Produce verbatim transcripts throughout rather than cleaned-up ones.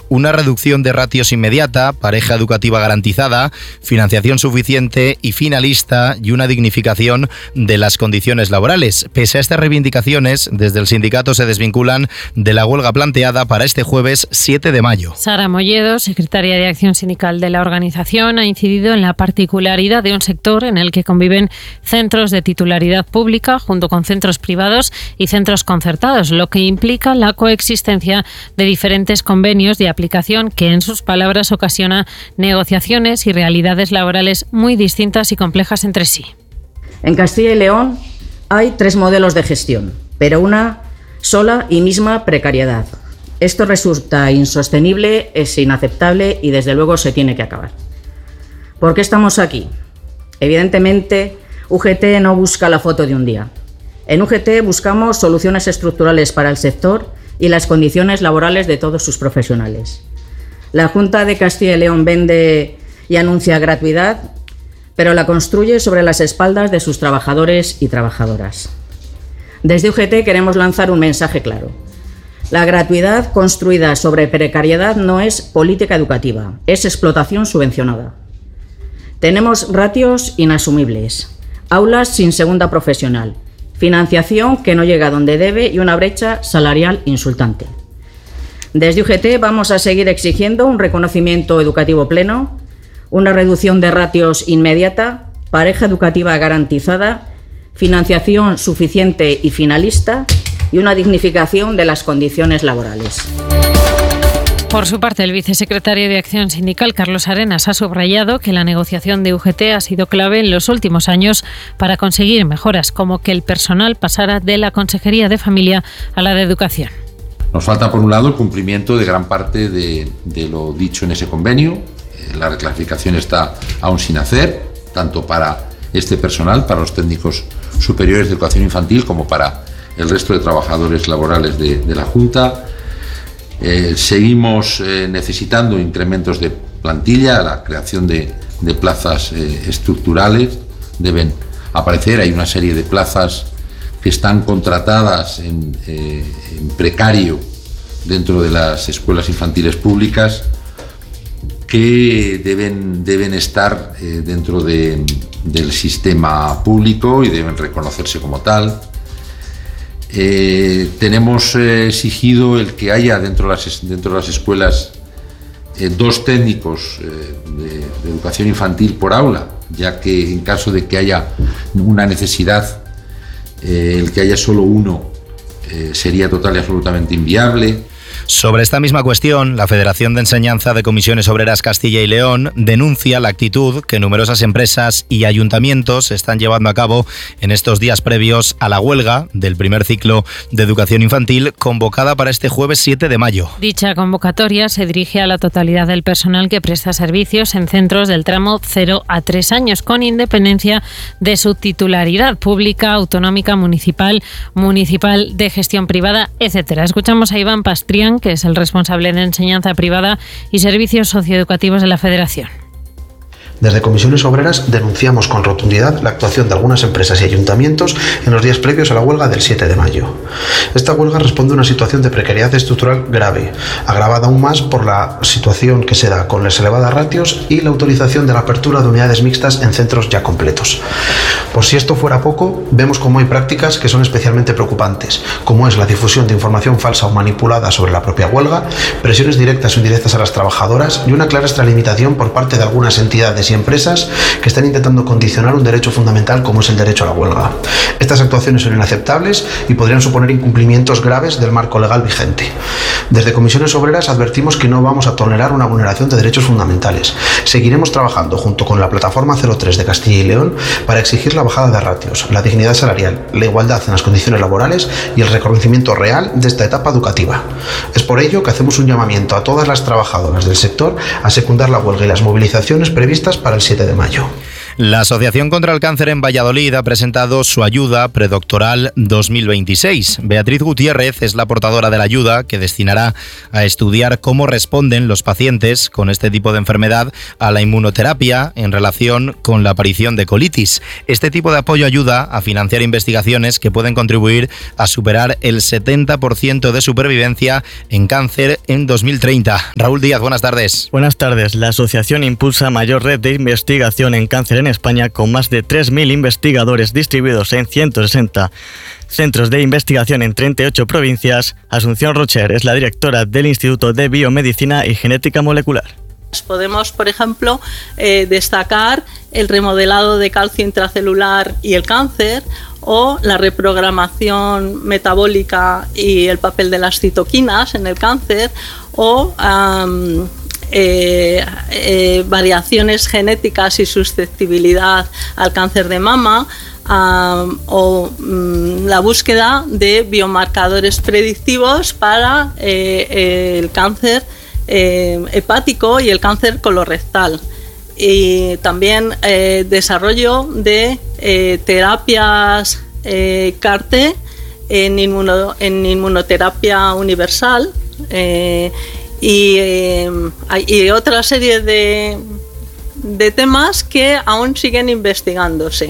una reducción de ratios inmediata, pareja educativa garantizada, financiación suficiente y finalista y una dignificación de las condiciones laborales. Pese a estas reivindicaciones, desde el sindicato se desvinculan de la huelga planteada para este jueves siete de mayo. Sara Molledo, secretaria de Acción Sindical de la organización, ha incidido en la particularidad de un sector en el que conviven centros de titularidad pública junto con centros privados y centros concertados, lo que implica la coexistencia de diferentes convenios de aplicación que, en sus palabras, ocasiona negociaciones y realidades laborales muy distintas y complejas entre sí. En Castilla y León hay tres modelos de gestión, pero una sola y misma precariedad. Esto resulta insostenible, es inaceptable y desde luego se tiene que acabar. ¿Por qué estamos aquí? Evidentemente, U G T no busca la foto de un día. En U G T buscamos soluciones estructurales para el sector y las condiciones laborales de todos sus profesionales. La Junta de Castilla y León vende y anuncia gratuidad, pero la construye sobre las espaldas de sus trabajadores y trabajadoras. Desde U G T queremos lanzar un mensaje claro. La gratuidad construida sobre precariedad no es política educativa, es explotación subvencionada. Tenemos ratios inasumibles, aulas sin segunda profesional, financiación que no llega donde debe y una brecha salarial insultante. Desde U G T vamos a seguir exigiendo un reconocimiento educativo pleno, una reducción de ratios inmediata, pareja educativa garantizada, financiación suficiente y finalista y una dignificación de las condiciones laborales. Por su parte, el vicesecretario de Acción Sindical, Carlos Arenas, ha subrayado que la negociación de U G T ha sido clave en los últimos años para conseguir mejoras, como que el personal pasara de la Consejería de Familia a la de Educación. Nos falta, por un lado, el cumplimiento de gran parte de, de lo dicho en ese convenio. La reclasificación está aún sin hacer, tanto para este personal, para los técnicos superiores de educación infantil, como para el resto de trabajadores laborales de, de la Junta. Eh, seguimos eh, necesitando incrementos de plantilla, la creación de, de plazas eh, estructurales deben aparecer. Hay una serie de plazas que están contratadas en, eh, en precario dentro de las escuelas infantiles públicas que deben, deben estar eh, dentro de, del sistema público y deben reconocerse como tal. Eh, tenemos eh, exigido el que haya dentro de las, dentro de las escuelas eh, dos técnicos eh, de, de educación infantil por aula, ya que en caso de que haya una necesidad, eh, el que haya solo uno eh, sería total y absolutamente inviable. Sobre esta misma cuestión, la Federación de Enseñanza de Comisiones Obreras Castilla y León denuncia la actitud que numerosas empresas y ayuntamientos están llevando a cabo en estos días previos a la huelga del primer ciclo de educación infantil convocada para este jueves siete de mayo. Dicha convocatoria se dirige a la totalidad del personal que presta servicios en centros del tramo cero a tres años, con independencia de su titularidad pública, autonómica, municipal, municipal, de gestión privada, etcétera. Escuchamos a Iván Pastrián, que es el responsable de enseñanza privada y servicios socioeducativos de la Federación. Desde Comisiones Obreras denunciamos con rotundidad la actuación de algunas empresas y ayuntamientos en los días previos a la huelga del siete de mayo. Esta huelga responde a una situación de precariedad estructural grave, agravada aún más por la situación que se da con las elevadas ratios y la autorización de la apertura de unidades mixtas en centros ya completos. Por si esto fuera poco, vemos cómo hay prácticas que son especialmente preocupantes, como es la difusión de información falsa o manipulada sobre la propia huelga, presiones directas o indirectas a las trabajadoras y una clara extralimitación por parte de algunas entidades y empresas que están intentando condicionar un derecho fundamental como es el derecho a la huelga. Estas actuaciones son inaceptables y podrían suponer incumplimientos graves del marco legal vigente. Desde Comisiones Obreras advertimos que no vamos a tolerar una vulneración de derechos fundamentales. Seguiremos trabajando junto con la Plataforma cero tres de Castilla y León para exigir la bajada de ratios, la dignidad salarial, la igualdad en las condiciones laborales y el reconocimiento real de esta etapa educativa. Es por ello que hacemos un llamamiento a todas las trabajadoras del sector a secundar la huelga y las movilizaciones previstas para el siete de mayo. La Asociación contra el Cáncer en Valladolid ha presentado su ayuda predoctoral dos mil veintiséis. Beatriz Gutiérrez es la portadora de la ayuda que destinará a estudiar cómo responden los pacientes con este tipo de enfermedad a la inmunoterapia en relación con la aparición de colitis. Este tipo de apoyo ayuda a financiar investigaciones que pueden contribuir a superar el setenta por ciento de supervivencia en cáncer en dos mil treinta. Raúl Díaz, buenas tardes. Buenas tardes. La asociación impulsa mayor red de investigación en cáncer en España con más de tres mil investigadores distribuidos en ciento sesenta centros de investigación en treinta y ocho provincias. Asunción Rocher es la directora del Instituto de Biomedicina y Genética Molecular. Podemos, por ejemplo, eh, destacar el remodelado de calcio intracelular y el cáncer, o la reprogramación metabólica y el papel de las citoquinas en el cáncer, o um, eh, eh, variaciones genéticas y susceptibilidad al cáncer de mama, um, o um, la búsqueda de biomarcadores predictivos para eh, el cáncer eh, hepático y el cáncer colorectal. Y también eh, desarrollo de eh, terapias eh, C A R T en, inmuno, en inmunoterapia universal eh, y, eh, y otra serie de, de temas que aún siguen investigándose.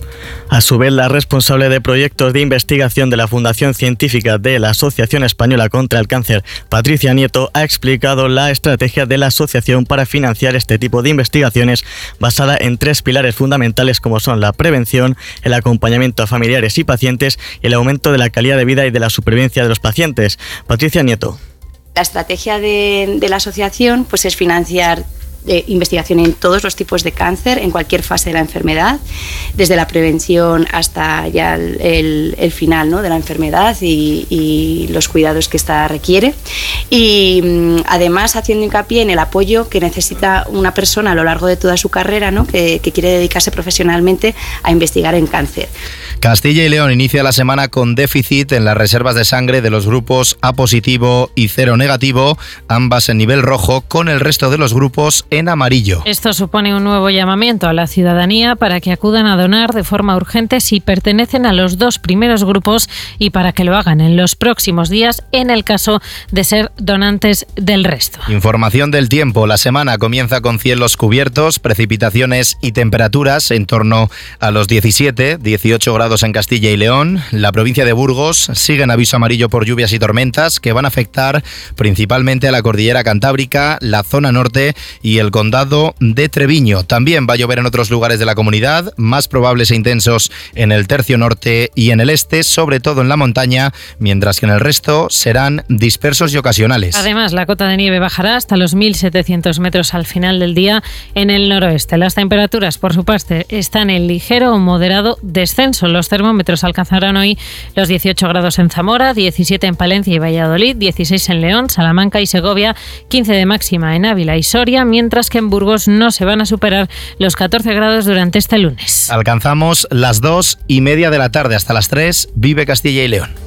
A su vez, la responsable de proyectos de investigación de la Fundación Científica de la Asociación Española contra el Cáncer, Patricia Nieto, ha explicado la estrategia de la asociación para financiar este tipo de investigaciones basada en tres pilares fundamentales como son la prevención, el acompañamiento a familiares y pacientes y el aumento de la calidad de vida y de la supervivencia de los pacientes. Patricia Nieto. La estrategia de, de la asociación pues, es financiar de investigación en todos los tipos de cáncer, en cualquier fase de la enfermedad, desde la prevención hasta ya el, el, el final, ¿no?, de la enfermedad y, y los cuidados que ésta requiere. Y además haciendo hincapié en el apoyo que necesita una persona a lo largo de toda su carrera, ¿no?, que, que quiere dedicarse profesionalmente a investigar en cáncer. Castilla y León inicia la semana con déficit en las reservas de sangre de los grupos A positivo y cero negativo, ambas en nivel rojo, con el resto de los grupos en amarillo. Esto supone un nuevo llamamiento a la ciudadanía para que acudan a donar de forma urgente si pertenecen a los dos primeros grupos y para que lo hagan en los próximos días en el caso de ser donantes del resto. Información del tiempo. La semana comienza con cielos cubiertos, precipitaciones y temperaturas en torno a los diecisiete, dieciocho grados en Castilla y León. La provincia de Burgos sigue en aviso amarillo por lluvias y tormentas que van a afectar principalmente a la cordillera cantábrica, la zona norte y el condado de Treviño. También va a llover en otros lugares de la comunidad, más probables e intensos en el tercio norte y en el este, sobre todo en la montaña, mientras que en el resto serán dispersos y ocasionales. Además, la cota de nieve bajará hasta los mil setecientos metros al final del día en el noroeste. Las temperaturas, por su parte, están en ligero o moderado descenso. Los termómetros alcanzarán hoy los dieciocho grados en Zamora, diecisiete en Palencia y Valladolid, dieciséis en León, Salamanca y Segovia, quince de máxima en Ávila y Soria, mientras que en Burgos no se van a superar los catorce grados durante este lunes. Alcanzamos las dos y media de la tarde, hasta las tres, Vive Castilla y León.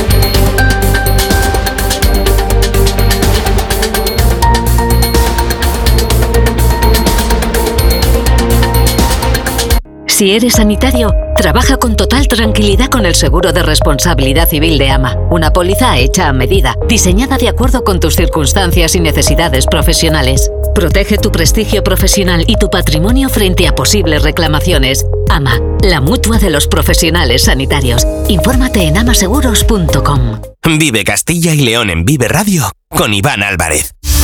Si eres sanitario, trabaja con total tranquilidad con el seguro de responsabilidad civil de AMA. Una póliza hecha a medida, diseñada de acuerdo con tus circunstancias y necesidades profesionales. Protege tu prestigio profesional y tu patrimonio frente a posibles reclamaciones. AMA, la mutua de los profesionales sanitarios. Infórmate en amaseguros punto com. Vive Castilla y León en Vive Radio con Iván Álvarez.